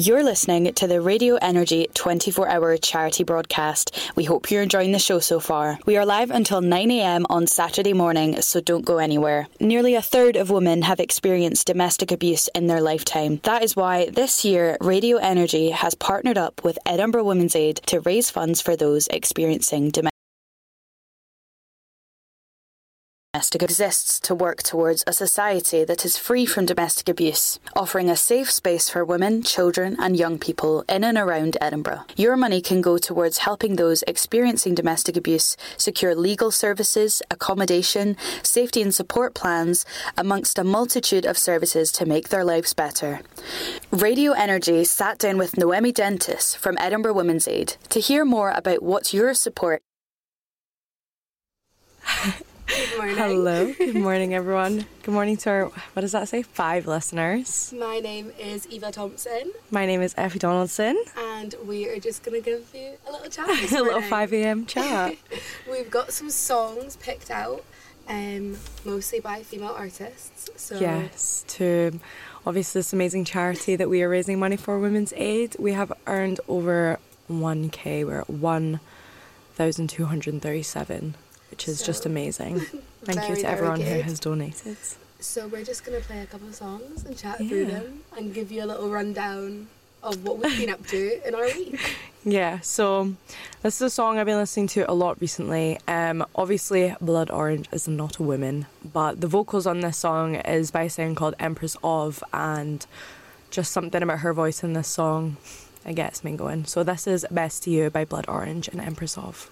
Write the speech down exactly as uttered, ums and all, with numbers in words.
You're listening to the Radio Energy twenty-four hour charity broadcast. We hope you're enjoying the show so far. We are live until nine a m on Saturday morning, so don't go anywhere. Nearly a third of women have experienced domestic abuse in their lifetime. That is why this year Radio Energy has partnered up with Edinburgh Women's Aid to raise funds for those experiencing domestic Domestic exists to work towards a society that is free from domestic abuse, offering a safe space for women, children and young people in and around Edinburgh. Your money can go towards helping those experiencing domestic abuse secure legal services, accommodation, safety and support plans, amongst a multitude of services to make their lives better. Radio Energy sat down with Noemi Dentis from Edinburgh Women's Aid to hear more about what your support Good morning. Hello. Good morning, everyone. Good morning to our, what does that say? Five listeners. My name is Eva Thompson. My name is Effie Donaldson. And we are just going to give you a little chat this A little morning. five a m chat. We've got some songs picked out, um, mostly by female artists. So Yes, to obviously this amazing charity that we are raising money for, Women's Aid. We have earned over one K. We're at one thousand two hundred thirty-seven. Which is so, just amazing. Thank very, you to very everyone good. who has donated. So we're just going to play a couple of songs and chat Yeah. through them and give you a little rundown of what we've been up to in our week. Yeah, so this is a song I've been listening to a lot recently. Um, obviously, Blood Orange is not a woman, but the vocals on this song is by a singer called Empress of, and just something about her voice in this song, it gets me going. So this is Best to You by Blood Orange and Empress of.